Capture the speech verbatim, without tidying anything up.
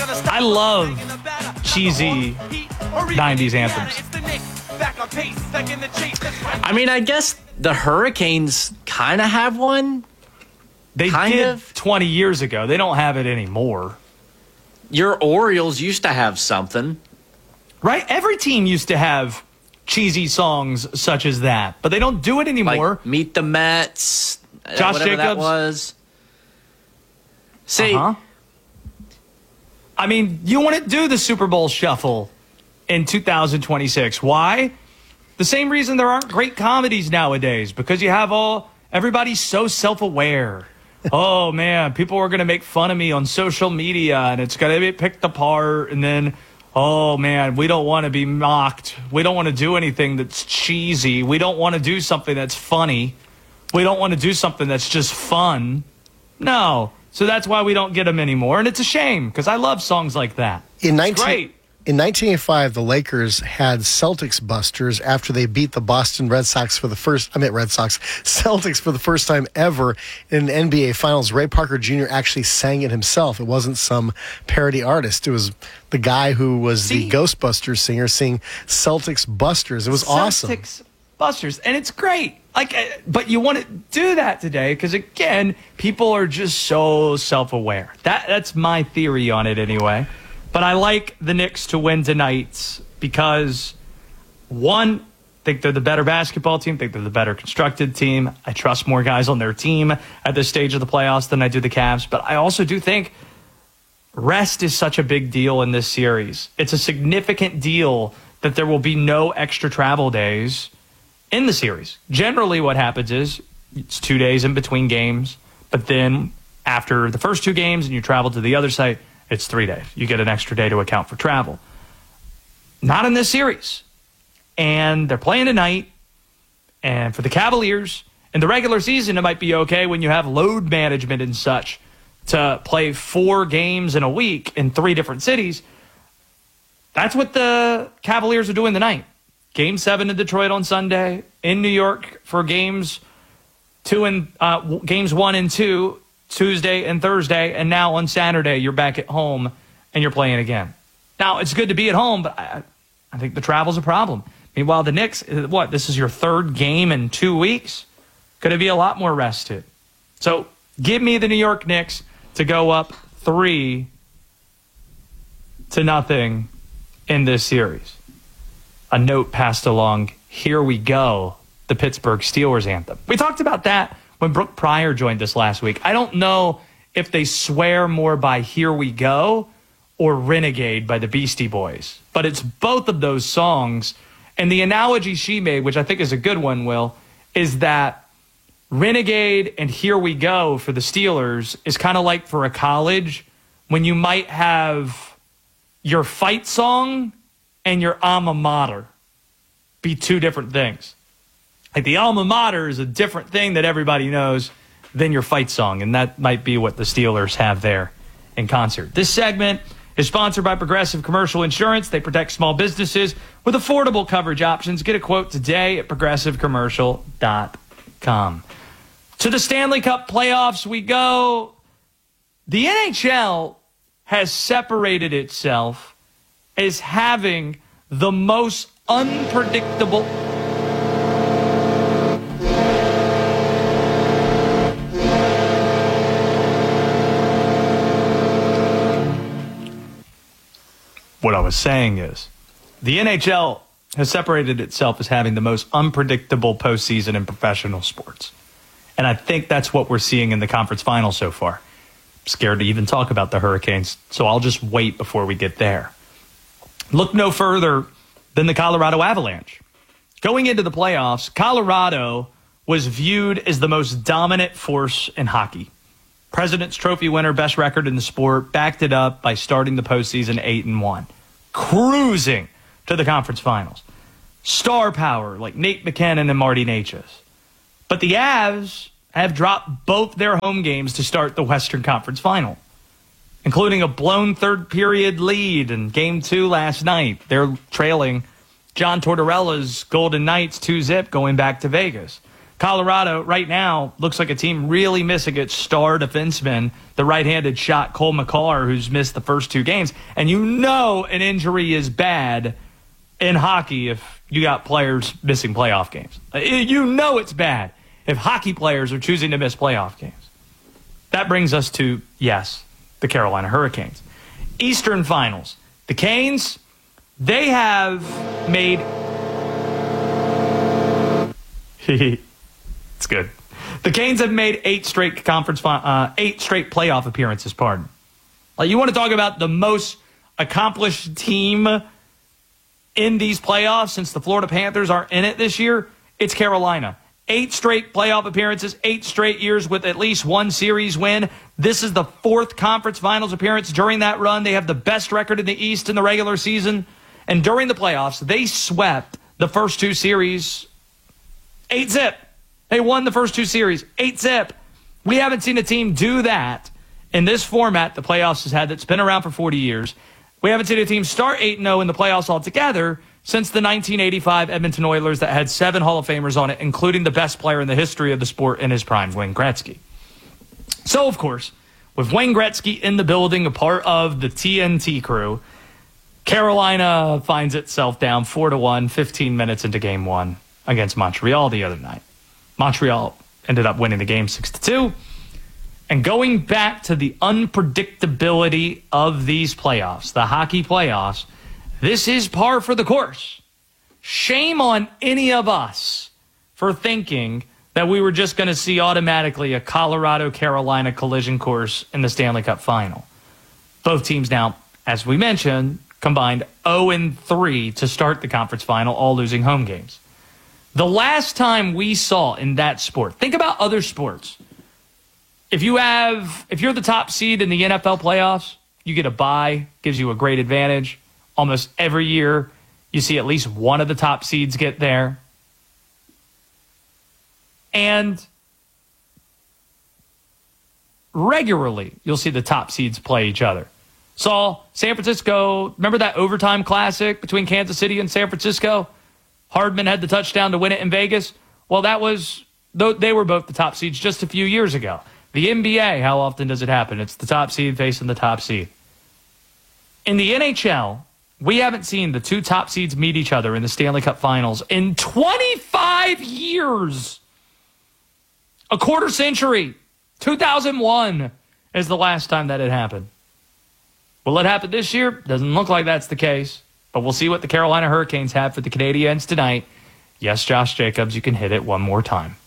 I love cheesy nineties anthems. I mean, I guess the Hurricanes kind of have one. They kind did of. twenty years ago. They don't have it anymore. Your Orioles used to have something. Right? Every team used to have cheesy songs such as that, but they don't do it anymore. Like Meet the Mets. Josh whatever Jacobs. That was. See, uh-huh. I mean, you want to do the Super Bowl shuffle in two thousand twenty-six. Why? The same reason there aren't great comedies nowadays, because you have all, everybody's so self-aware. Oh, man, people are going to make fun of me on social media, and it's going to be picked apart, and then, oh, man, we don't want to be mocked. We don't want to do anything that's cheesy. We don't want to do something that's funny. We don't want to do something that's just fun. No. So that's why we don't get them anymore, and it's a shame, because I love songs like that. In nineteen- it's great. In nineteen eighty-five, the Lakers had Celtics busters after they beat the Boston Red Sox for the first, I meant Red Sox, Celtics for the first time ever in an N B A Finals. Ray Parker Junior actually sang it himself. It wasn't some parody artist. It was the guy who was See? the Ghostbusters singer singing Celtics Busters. It was awesome. Celtics Busters, and it's great. Like, uh, but you want to do that today because, again, people are just so self-aware. That That's my theory on it anyway. But I like the Knicks to win tonight because, one, think they're the better basketball team, think they're the better constructed team. I trust more guys on their team at this stage of the playoffs than I do the Cavs. But I also do think rest is such a big deal in this series. It's a significant deal that there will be no extra travel days in the series. Generally what happens is it's two days in between games, but then after the first two games and you travel to the other site, it's three days. You get an extra day to account for travel. Not in this series. And they're playing tonight. And for the Cavaliers, in the regular season, it might be okay when you have load management and such to play four games in a week in three different cities. That's what the Cavaliers are doing tonight. Game seven in Detroit on Sunday, in New York for games two and uh, games one and two, Tuesday and Thursday, and now on Saturday you're back at home and you're playing again. Now, it's good to be at home, but I, I think the travel's a problem. Meanwhile, the Knicks, what, this is your third game in two weeks? Could it be a lot more rested? So give me the New York Knicks to go up three to nothing in this series. A note passed along, here we go, the Pittsburgh Steelers anthem. We talked about that when Brooke Pryor joined us last week. I don't know if they swear more by Here We Go or Renegade by the Beastie Boys, but it's both of those songs. And the analogy she made, which I think is a good one, Will, is that Renegade and Here We Go for the Steelers is kind of like for a college when you might have your fight song and your alma mater be two different things. Like the alma mater is a different thing that everybody knows than your fight song, and that might be what the Steelers have there in concert. This segment is sponsored by Progressive Commercial Insurance. They protect small businesses with affordable coverage options. Get a quote today at progressive commercial dot com. To the Stanley Cup playoffs we go. The N H L has separated itself as having the most unpredictable... What I was saying is, the N H L has separated itself as having the most unpredictable postseason in professional sports. And I think that's what we're seeing in the conference final so far. I'm scared to even talk about the Hurricanes, so I'll just wait before we get there. Look no further than the Colorado Avalanche. Going into the playoffs, Colorado was viewed as the most dominant force in hockey. President's Trophy winner, best record in the sport, backed it up by starting the postseason eight and one, cruising to the conference finals. Star power like Nate McKinnon and Marty Necas. But the Avs have dropped both their home games to start the Western Conference final, including a blown third period lead in game two last night. They're trailing John Tortorella's Golden Knights two zip going back to Vegas. Colorado right now looks like a team really missing its star defenseman, the right-handed shot Cole McCarr, who's missed the first two games. And you know an injury is bad in hockey if you got players missing playoff games. You know it's bad if hockey players are choosing to miss playoff games. That brings us to, yes, the Carolina Hurricanes. Eastern Finals. The Canes, they have made... It's good. The Canes have made eight straight conference, uh, eight straight playoff appearances, pardon. Like, you want to talk about the most accomplished team in these playoffs since the Florida Panthers are in it this year? It's Carolina. Eight straight playoff appearances, eight straight years with at least one series win. This is the fourth conference finals appearance during that run. They have the best record in the East in the regular season. And during the playoffs, they swept the first two series eight zip. They won the first two series eight zip. We haven't seen a team do that in this format the playoffs has had that's been around for forty years. We haven't seen a team start eight and oh in the playoffs altogether since the nineteen eighty-five Edmonton Oilers that had seven Hall of Famers on it, including the best player in the history of the sport in his prime, Wayne Gretzky. So, of course, with Wayne Gretzky in the building, a part of the T N T crew, Carolina finds itself down four to one, fifteen minutes into game one against Montreal the other night. Montreal ended up winning the game six to two. And going back to the unpredictability of these playoffs, the hockey playoffs, this is par for the course. Shame on any of us for thinking that we were just going to see automatically a Colorado-Carolina collision course in the Stanley Cup final. Both teams now, as we mentioned, combined oh and three to start the conference final, all losing home games. The last time we saw in that sport, think about other sports. If you have, if you're the top seed in the N F L playoffs, you get a bye, gives you a great advantage. Almost every year, you see at least one of the top seeds get there. And regularly, you'll see the top seeds play each other. Saw San Francisco, remember that overtime classic between Kansas City and San Francisco? Hardman had the touchdown to win it in Vegas. Well, that was, they were both the top seeds just a few years ago. The N B A, how often does it happen? It's the top seed facing the top seed. In the N H L, we haven't seen the two top seeds meet each other in the Stanley Cup Finals in twenty-five years. A quarter century. two thousand one is the last time that it happened. Will it happen this year? Doesn't look like that's the case. But we'll see what the Carolina Hurricanes have for the Canadiens tonight. Yes, Josh Jacobs, you can hit it one more time.